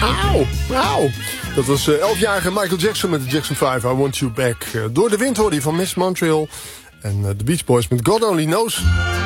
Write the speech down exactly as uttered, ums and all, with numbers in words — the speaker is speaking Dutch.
Auw, auw. Dat was uh, elfjarige Michael Jackson met de Jackson vijf, I Want You Back. Uh, door de wind hoorde je van Miss Montreal. En uh, de Beach Boys met God Only Knows.